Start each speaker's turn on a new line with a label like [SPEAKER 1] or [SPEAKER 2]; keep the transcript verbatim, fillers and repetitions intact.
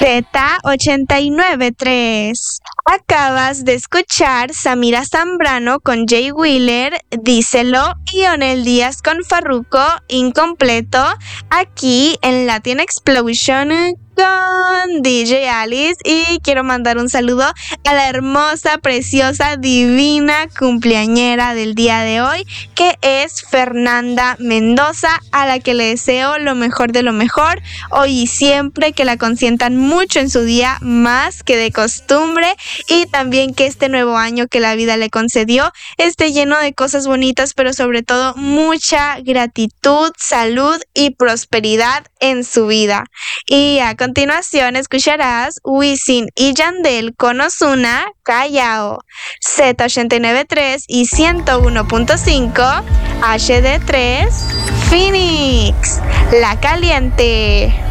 [SPEAKER 1] Z ochenta y nueve tres. Acabas de escuchar Samira Zambrano con Jay Wheeler, Díselo, y Onel Díaz con Farruko, Incompleto, aquí en Latin Explosion con D J Alice. Y quiero mandar un saludo a la hermosa, preciosa, divina cumpleañera del día de hoy, que es Fernanda Mendoza, a la que le deseo lo mejor de lo mejor hoy y siempre, que la consientan mucho en su día, más que de costumbre, y también que este nuevo año que la vida le concedió esté lleno de cosas bonitas, pero sobre todo mucha gratitud, salud y prosperidad en su vida. Y a continuación escucharás Wisin y Yandel con Ozuna, Callao. Z ochenta y nueve tres y ciento uno punto cinco H D tres Phoenix, La Caliente.